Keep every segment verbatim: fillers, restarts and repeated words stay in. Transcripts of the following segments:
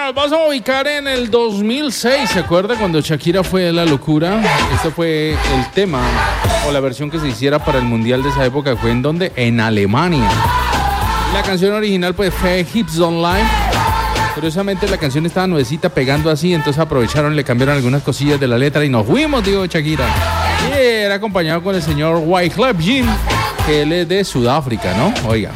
nos vamos a ubicar en el dos mil seis. ¿Se acuerda cuando Shakira fue la locura? Este fue el tema o la versión que se hiciera para el mundial de esa época. ¿Fue en dónde? En Alemania. La canción original pues fue Hips Don't Lie. Curiosamente la canción estaba nuevecita pegando así, entonces aprovecharon, le cambiaron algunas cosillas de la letra y nos fuimos, digo Shakira. Y era acompañado con el señor Wyclef Jean, que él es de Sudáfrica, ¿no? Oiga.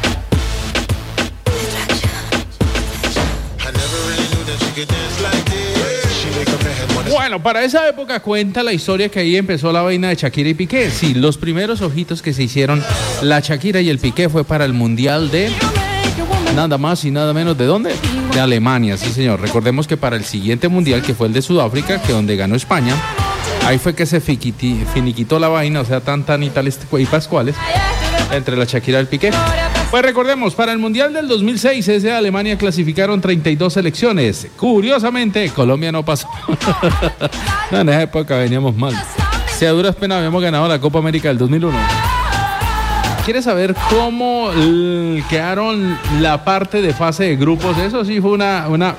Bueno, para esa época cuenta la historia que ahí empezó la vaina de Shakira y Piqué. Sí, los primeros ojitos que se hicieron la Shakira y el Piqué fue para el mundial de nada más y nada menos de ¿dónde? De Alemania, sí señor. Recordemos que para el siguiente mundial, que fue el de Sudáfrica, que donde ganó España, ahí fue que se fiquiti, finiquitó la vaina, o sea, tan tan y tales y pascuales entre la Shakira y el Piqué. Pues recordemos, para el mundial del dos mil seis, ese de Alemania clasificaron treinta y dos selecciones. Curiosamente, Colombia no pasó. No, en esa época veníamos mal. Si a duras penas habíamos ganado la Copa América del dos mil uno. ¿Quieres saber cómo l- quedaron la parte de fase de grupos? Eso sí fue una... una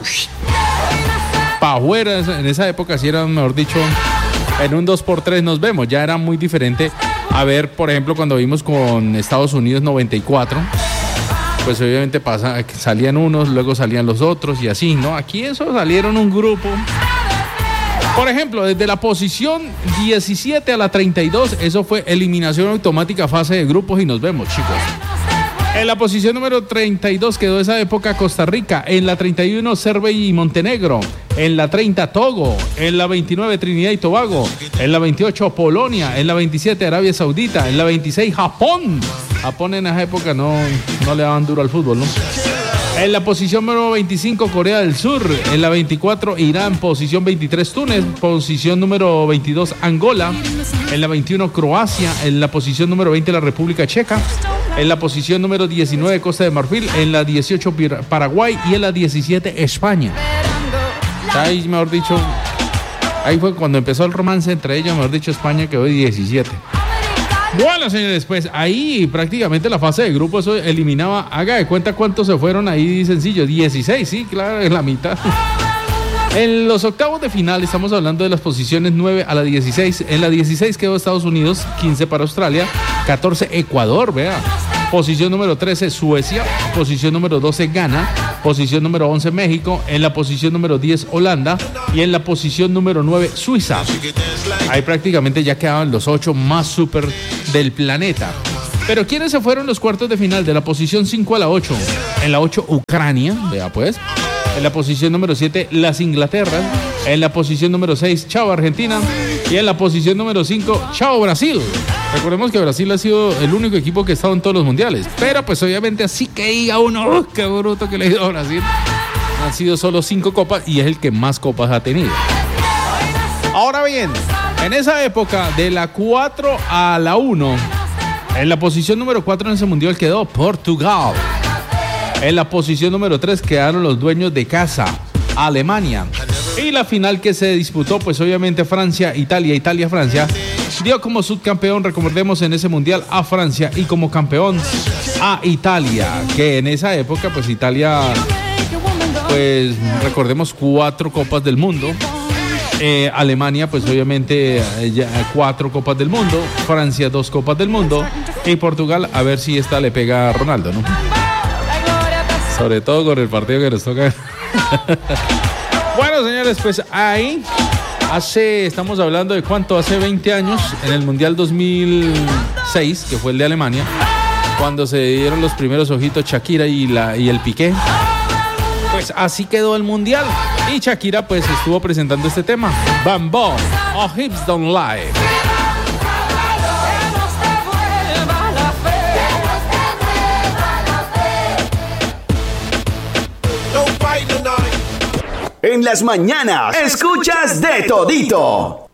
pajuera. En esa época sí era, mejor dicho, en un dos por tres nos vemos. Ya era muy diferente a ver, por ejemplo, cuando vimos con Estados Unidos noventa y cuatro. Pues obviamente pasa, salían unos, luego salían los otros y así, ¿no? Aquí eso salieron un grupo. Por ejemplo, desde la posición diecisiete a la treinta y dos, eso fue eliminación automática, fase de grupos y nos vemos, chicos. En la posición número treinta y dos quedó esa época Costa Rica. En la treinta y uno, Serbia y Montenegro. En la treinta, Togo. En la veintinueve, Trinidad y Tobago. En la veintiocho, Polonia. En la veintisiete, Arabia Saudita. En la veintiséis, Japón. Japón en esa época no, no le daban duro al fútbol, ¿no? En la posición número veinticinco, Corea del Sur. En la veinticuatro, Irán. Posición veintitrés, Túnez. Posición número veintidós, Angola. En la veintiuno, Croacia. En la posición número veinte, la República Checa. En la posición número diecinueve, Costa de Marfil. En la dieciocho, Paraguay. Y en la diecisiete, España. Ahí, mejor dicho, ahí fue cuando empezó el romance entre ellos. Mejor dicho, España quedó diecisiete. Bueno, señores, pues ahí prácticamente la fase de grupo eso eliminaba, haga de cuenta cuántos se fueron ahí sencillo, dieciséis, sí, claro, en la mitad. En los octavos de final estamos hablando de las posiciones nueve a la dieciséis. En la dieciséis quedó Estados Unidos, quince para Australia, catorce Ecuador, vea. Posición número trece, Suecia. Posición número doce, Ghana. Posición número once, México. En la posición número diez, Holanda. Y en la posición número nueve, Suiza. Ahí prácticamente ya quedaban los ocho más super del planeta. Pero ¿quiénes se fueron los cuartos de final? De la posición cinco a la ocho. En la ocho, Ucrania. Vea pues. En la posición número siete, las Inglaterras. En la posición número seis, chao Argentina. Y en la posición número cinco, chao Brasil. Recordemos que Brasil ha sido el único equipo que ha estado en todos los mundiales. Pero pues obviamente así que diga uno, ¡oh, qué bruto que le ha ido a Brasil! Han sido solo cinco copas y es el que más copas ha tenido. Ahora bien, en esa época, de la cuatro a la uno, en la posición número cuatro en ese mundial quedó Portugal. En la posición número tres quedaron los dueños de casa, Alemania. Y la final que se disputó, pues obviamente Francia, Italia, Italia, Francia, dio como subcampeón, recordemos, en ese mundial a Francia y como campeón a Italia, que en esa época, pues Italia, pues recordemos, cuatro copas del mundo. Eh, Alemania, pues obviamente eh, ya, cuatro copas del mundo. Francia, dos copas del mundo. Y Portugal, a ver si esta le pega a Ronaldo, ¿no? Sobre todo con el partido que nos toca. Bueno, señores, pues ahí hace, estamos hablando de cuánto, hace veinte años, en el Mundial dos mil seis, que fue el de Alemania, cuando se dieron los primeros ojitos Shakira y, la, y el Piqué. Pues así quedó el Mundial. Y Shakira pues estuvo presentando este tema, Bambo, o Hips Don't Lie. En las mañanas escuchas de todito.